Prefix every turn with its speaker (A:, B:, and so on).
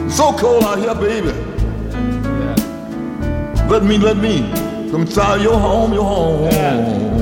A: So cold out here, baby.
B: Yeah.
A: Let me come inside your home, your home.
B: Yeah.